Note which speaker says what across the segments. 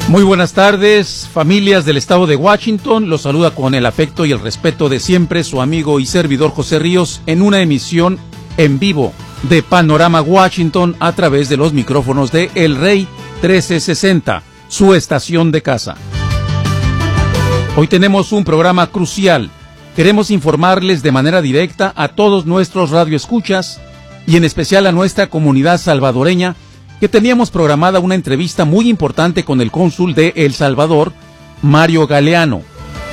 Speaker 1: Muy buenas tardes, familias del estado de Washington. Los saluda con el afecto y el respeto de siempre su amigo y servidor José Ríos en una emisión en vivo de Panorama Washington a través de los micrófonos de El Rey 1360, su estación de casa. Hoy tenemos un programa crucial. Queremos informarles de manera directa a todos nuestros radioescuchas y en especial a nuestra comunidad salvadoreña que teníamos programada una entrevista muy importante con el cónsul de El Salvador, Mario Galeano.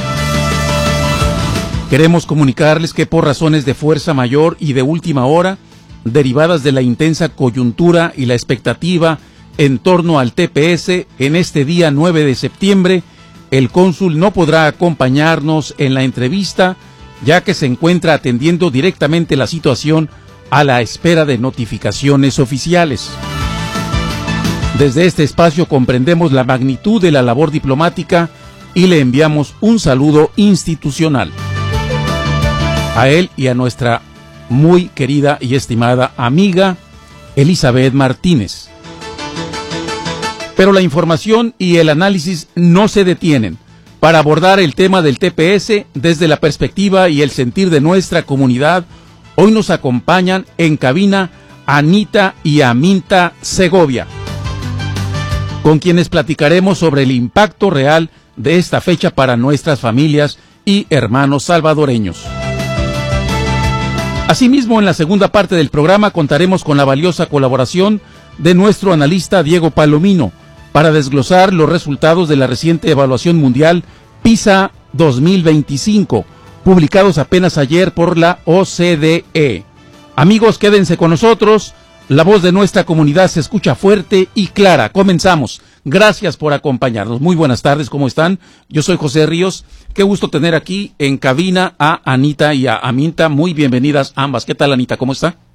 Speaker 1: Queremos comunicarles que por razones de fuerza mayor y de última hora, derivadas de la intensa coyuntura y la expectativa en torno al TPS, en este día 9 de septiembre, el cónsul no podrá acompañarnos en la entrevista, ya que se encuentra atendiendo directamente la situación a la espera de notificaciones oficiales. Desde este espacio comprendemos la magnitud de la labor diplomática y le enviamos un saludo institucional a él y a nuestra muy querida y estimada amiga Elizabeth Martínez. Pero la información y el análisis no se detienen. Para abordar el tema del TPS desde la perspectiva y el sentir de nuestra comunidad, hoy nos acompañan en cabina Anita y Aminta Segovia, con quienes platicaremos sobre el impacto real de esta fecha para nuestras familias y hermanos salvadoreños. Asimismo, en la segunda parte del programa contaremos con la valiosa colaboración de nuestro analista Diego Palomino para desglosar los resultados de la reciente evaluación mundial PISA 2025, publicados apenas ayer por la OCDE. Amigos, quédense con nosotros. La voz de nuestra comunidad se escucha fuerte y clara. Comenzamos. Gracias por acompañarnos. Muy buenas tardes, ¿cómo están? Yo soy José Ríos. Qué gusto tener aquí en cabina a Anita y a Aminta. Muy bienvenidas ambas. ¿Qué tal, Anita? ¿Cómo está?